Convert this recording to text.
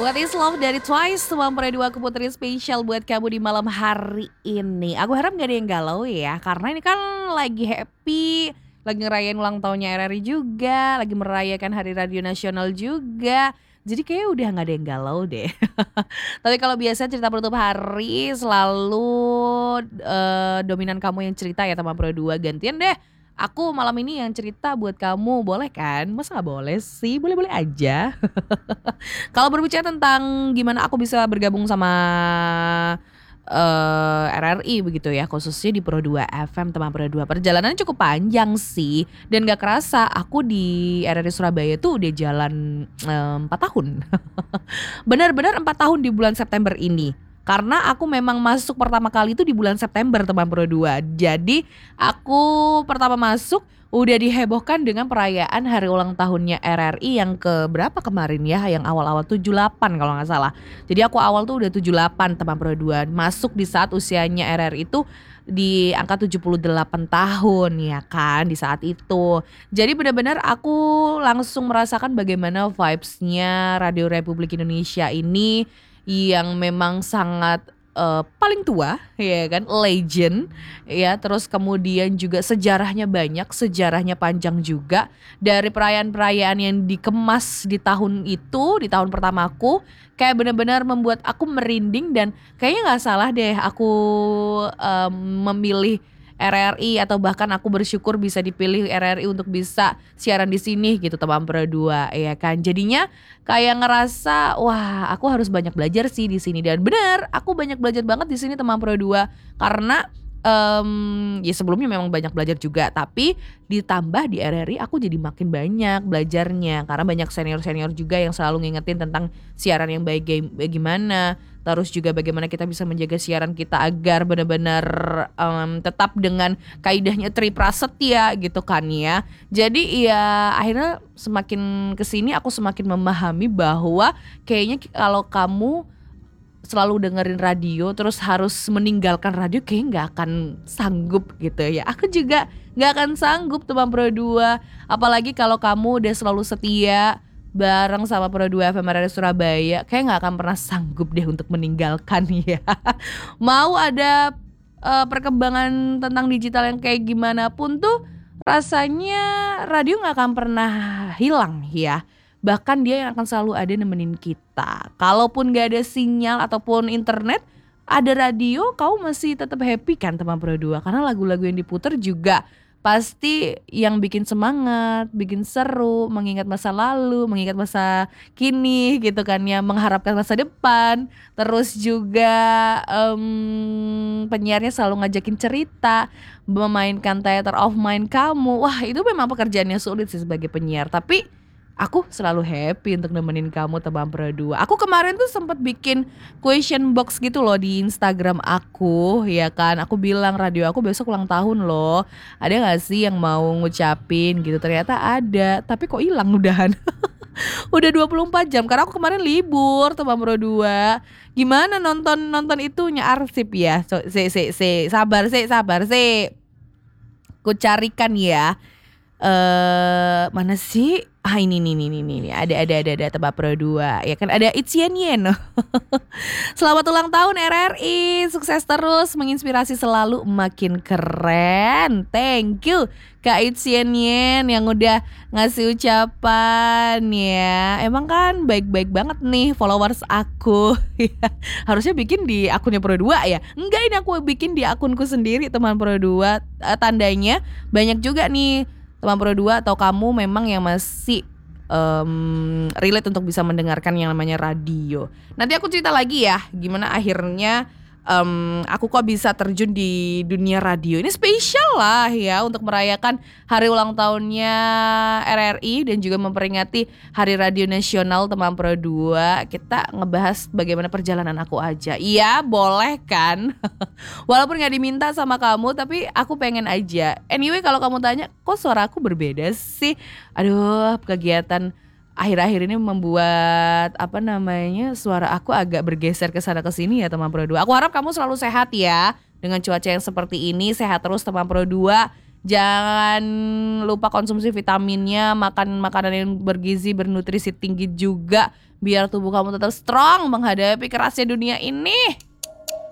What is Love dari Twice, Teman Pernah Dua aku putri spesial buat kamu di malam hari ini. Aku harap gak ada yang galau ya, karena ini kan lagi happy, lagi ngerayain ulang tahunnya RRI juga, lagi merayakan Hari Radio Nasional juga. Jadi kayaknya udah gak ada yang galau deh. Tapi kalau biasa cerita penutup hari selalu dominan kamu yang cerita ya teman Pro 2. Gantian deh, aku malam ini yang cerita buat kamu, boleh kan? Masa gak boleh sih? Boleh-boleh aja. Kalau berbicara tentang gimana aku bisa bergabung sama RRI begitu ya, khususnya di Pro 2 FM teman Pro 2. Perjalanannya cukup panjang sih dan gak kerasa aku di RRI Surabaya tuh udah jalan 4 tahun. Benar-benar 4 tahun di bulan September ini. Karena aku memang masuk pertama kali itu di bulan September teman Pro 2. Jadi aku pertama masuk udah dihebohkan dengan perayaan hari ulang tahunnya RRI yang ke berapa kemarin ya, yang awal-awal 78 kalau gak salah. Jadi aku awal tuh udah 78 teman Pro 2, masuk di saat usianya RRI itu di angka 78 tahun ya kan di saat itu. Jadi benar-benar aku langsung merasakan bagaimana vibes-nya Radio Republik Indonesia ini yang memang sangat paling tua ya kan, legend ya, terus kemudian juga sejarahnya banyak, sejarahnya panjang juga. Dari perayaan-perayaan yang dikemas di tahun itu, di tahun pertamaku, kayak benar-benar membuat aku merinding. Dan kayaknya gak salah deh aku memilih RRI, atau bahkan aku bersyukur bisa dipilih RRI untuk bisa siaran di sini gitu teman Pro 2 ya kan. Jadinya kayak ngerasa wah, aku harus banyak belajar sih di sini. Dan benar, aku banyak belajar banget di sini teman Pro 2 karena ya sebelumnya memang banyak belajar juga, tapi ditambah di RRI aku jadi makin banyak belajarnya karena banyak senior-senior juga yang selalu ngingetin tentang siaran yang baik gimana. Terus juga bagaimana kita bisa menjaga siaran kita agar benar-benar tetap dengan kaidahnya Tri Prasetya gitu kan ya. Jadi ya akhirnya semakin kesini aku semakin memahami bahwa kayaknya kalau kamu selalu dengerin radio terus harus meninggalkan radio kayaknya gak akan sanggup gitu ya. Aku juga gak akan sanggup teman Pro 2. Apalagi kalau kamu udah selalu setia bareng sama Pro 2 FM RRI Surabaya, kayak gak akan pernah sanggup deh untuk meninggalkan ya. Mau ada perkembangan tentang digital yang kayak gimana pun tuh rasanya radio gak akan pernah hilang ya. Bahkan dia yang akan selalu ada nemenin kita. Kalaupun gak ada sinyal ataupun internet, ada radio, kamu masih tetap happy kan teman Pro 2. Karena lagu-lagu yang diputar juga pasti yang bikin semangat, bikin seru, mengingat masa lalu, mengingat masa kini gitu kan ya, mengharapkan masa depan. Terus juga penyiarnya selalu ngajakin cerita, memainkan theater of mind kamu. Wah, itu memang pekerjaannya sulit sih sebagai penyiar, tapi aku selalu happy untuk nemenin kamu teman Pro 2. Aku kemarin tuh sempat bikin question box gitu loh di Instagram aku ya kan. Aku bilang radio aku besok ulang tahun loh, ada gak sih yang mau ngucapin gitu. Ternyata ada, tapi kok hilang udahan. Udah 24 jam karena aku kemarin libur teman Pro 2. Gimana nonton itunya arsip ya. Sabar sih. Ku carikan ya. Mana sih? Ini nih. Ada Tebak Pro 2. Ya kan ada It's Yen Yen. Selamat ulang tahun RRI. Sukses terus, menginspirasi selalu, makin keren. Thank you Kak It's Yen Yen yang udah ngasih ucapan ya. Emang kan baik-baik banget nih followers aku. Harusnya bikin di akunnya Pro 2 ya. Enggak, ini aku bikin di akunku sendiri teman Pro 2. Tandanya banyak juga nih teman Pro 2 atau kamu memang yang masih relate untuk bisa mendengarkan yang namanya radio. Nanti aku cerita lagi ya gimana akhirnya aku kok bisa terjun di dunia radio. Ini spesial lah ya untuk merayakan hari ulang tahunnya RRI dan juga memperingati Hari Radio Nasional teman Pro 2. Kita ngebahas bagaimana perjalanan aku aja. Iya, boleh kan? Walaupun gak diminta sama kamu, tapi aku pengen aja. Anyway, kalau kamu tanya, kok suara aku berbeda sih? Aduh, kegiatan akhir-akhir ini membuat suara aku agak bergeser ke sana ke sini ya teman Pro 2. Aku harap kamu selalu sehat ya. Dengan cuaca yang seperti ini, sehat terus teman Pro 2. Jangan lupa konsumsi vitaminnya, makan makanan yang bergizi, bernutrisi tinggi juga. biar tubuh kamu tetap strong menghadapi kerasnya dunia ini.